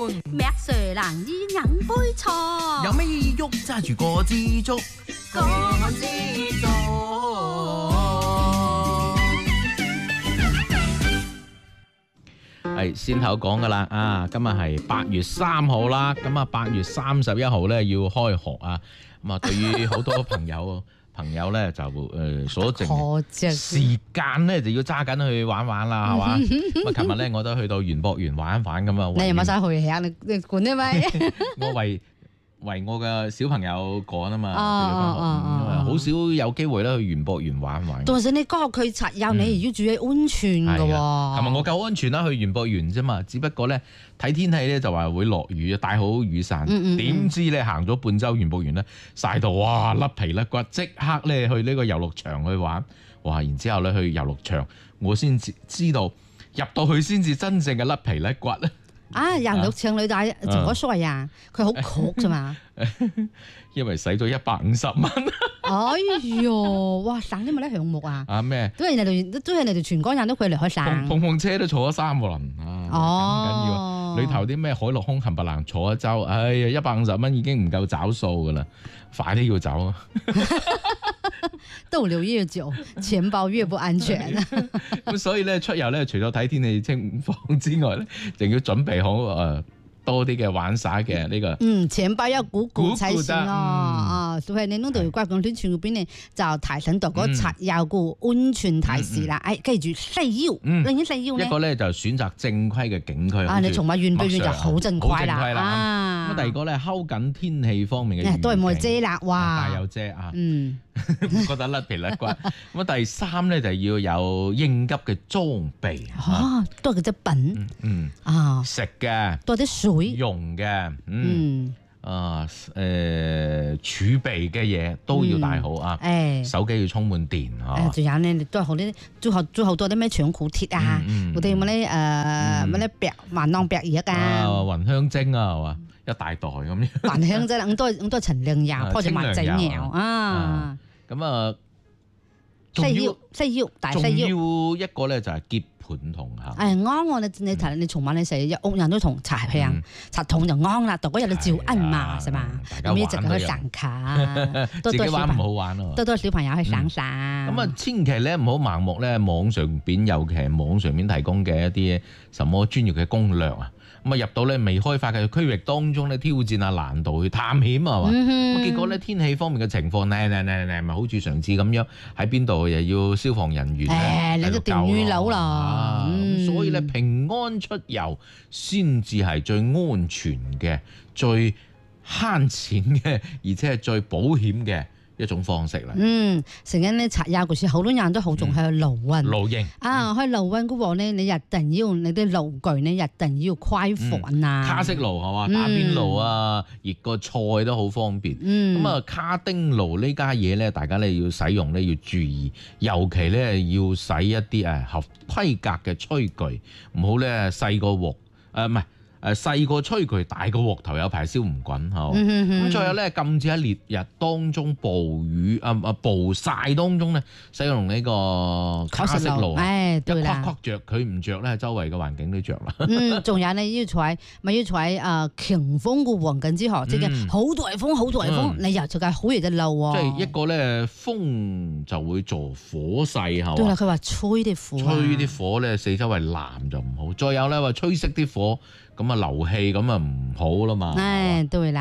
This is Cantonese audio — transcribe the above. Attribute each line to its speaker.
Speaker 1: 咩蛇難以飲杯茶，
Speaker 2: 有咩意喐揸住個支竹，
Speaker 1: 個支竹。
Speaker 2: 係先頭講噶啦啊！今日係8月3號啦，咁啊8月31號咧要開學啊，咁啊對於好多朋友咧就所剩時間咧就要揸緊去玩玩啦，係嘛？咁啊，琴日咧我都去到園博園玩一玩咁啊。
Speaker 1: 你有冇晒去啊？你管啲咪？
Speaker 2: 我為我嘅小朋友趕啊嘛，好少有機會咧去園博園玩玩。
Speaker 1: 但係你嗰個佢插油，你要注意安全㗎喎。
Speaker 2: 琴日我夠安全啦，去園博園啫嘛，只不過咧睇天氣咧就話會落雨，帶好雨傘。點知咧行咗半周園博園咧曬到哇甩皮甩骨，即刻咧去呢個遊樂場去玩。哇！然之後咧去遊樂場，我先知道入到去先至真正嘅甩皮甩骨咧。
Speaker 1: 啊！遊樂場裏但係仲嗰衰啊，佢好酷啫嘛。
Speaker 2: 因為使咗150蚊。
Speaker 1: 哎呦，哇！省啲乜咧項目啊？
Speaker 2: 啊咩？
Speaker 1: 都係你哋全港人都佢嚟開省。
Speaker 2: 碰碰車都坐咗3個輪啊！咁緊要，裏頭啲咩海陸空冚唪唥坐一周，哎呀150蚊已經唔夠找數噶啦，快啲要走啊！
Speaker 1: 逗留越久，錢包越不安全。
Speaker 2: 咁所以咧出遊咧，除咗睇天氣情況之外咧，仲要準備好多啲嘅玩耍嘅呢個。
Speaker 1: 錢包要鼓才行啊！所以你弄到關公啲全部邊呢就提醒到嗰插油嘅安全提示啦。記住4要，另一4要呢？
Speaker 2: 一個咧就選擇正規嘅景區。
Speaker 1: 你從埋園博園就好正規啦。
Speaker 2: 咁第二個咧，睺緊天氣方面嘅
Speaker 1: 都係冇遮啦，哇！
Speaker 2: 大有遮啊！唔覺得甩皮甩骨。咁第3咧就要有應急嘅裝備。
Speaker 1: 多嘅質品。
Speaker 2: 食嘅。
Speaker 1: 多啲水。
Speaker 2: 用嘅。儲備嘅嘢都要帶好啊！手機要充滿電啊！
Speaker 1: 仲有咧，都係好啲，最後多啲咩長褲鐵啊，嗰啲乜咧乜咧白萬能白藥啊，
Speaker 2: 雲香精啊，係嘛，一大袋咁樣。
Speaker 1: 雲香精咁多陳良藥，或者麥仔藥啊。
Speaker 2: 咁啊，
Speaker 1: 4要，大4要。
Speaker 2: 仲要一個咧就係結盤同行。
Speaker 1: 啱我你從晚你成日屋人都同擦香擦桶就啱啦，到嗰日你照恩嘛，係嘛？咁一直去上卡，
Speaker 2: 自己玩唔好玩咯。
Speaker 1: 多小朋友去省省。
Speaker 2: 咁啊，千祈咧唔好盲目咧，網上邊尤其係網上面提供嘅一啲什麼專業嘅攻略啊。咁啊入到咧未開發嘅區域當中咧，挑戰下難度去探險啊嘛。咁結果咧天氣方面嘅情況咪好似上次咁樣喺邊度又要消防人員
Speaker 1: 你都電魚佬啦。
Speaker 2: 所以咧平安出遊先至係最安全嘅、最慳錢嘅，而且係最保險嘅一種方式啦。
Speaker 1: 成日咧插油嗰時，好多人都好重喺度露營。
Speaker 2: 露營
Speaker 1: 去露營嘅話咧，你一定要你啲爐具咧，一定要開火啊！
Speaker 2: 卡式爐係嘛，打邊爐啊，熱個菜都好方便。咁啊，卡丁爐呢家嘢咧，大家咧要使用咧要注意，尤其咧要使一啲合規格嘅炊具，唔好咧細個鑊唔係。細個炊具，大個鑊頭有排燒唔滾嚇。咁再有咧，禁止喺烈日當中暴雨暴曬當中咧，使用呢個卡式爐。一框着佢唔着咧，周圍嘅環境都着啦。
Speaker 1: 仲有咧要坐喺強風嘅環境之下，即係好大風，你又就係好熱嘅路喎。
Speaker 2: 即係一個咧風就會助火勢係嘛。
Speaker 1: 對啦，佢話吹啲火
Speaker 2: 咧四周圍藍就唔好。再有咧話吹熄啲火。咁啊，漏氣咁啊唔好啦嘛。
Speaker 1: 對啦。